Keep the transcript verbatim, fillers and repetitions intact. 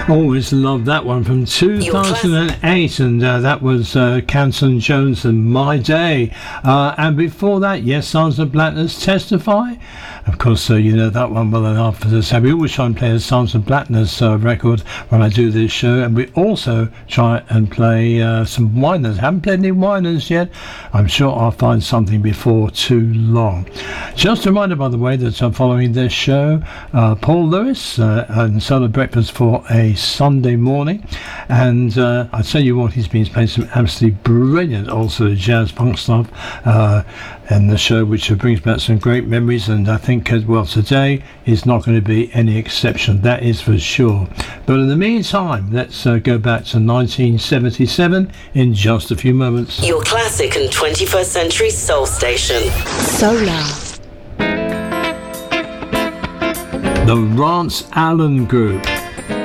Always loved that one from two thousand eight, and uh, that was uh, Canton Jones and My Day. Uh, and before that, yes, Sons of Blackness, Testify. Of course, uh, you know that one well enough. As I say, we always try and play a Sons of Blackness uh, record when I do this show, and we also try and play uh, some Whiners. Haven't played any Whiners yet. I'm sure I'll find something before too long. Just a reminder, by the way, that uh, following this show, uh, Paul Lewis uh, and Solar Breakfast for a Sunday morning, and uh, I tell you what, he's been playing some absolutely brilliant also jazz funk stuff uh, in the show, which brings back some great memories, and I think as well today is not going to be any exception, that is for sure. But in the meantime, let's uh, go back to nineteen seventy-seven in just a few moments. Your classic and twenty-first century soul station, Solar. The Rance Allen Group.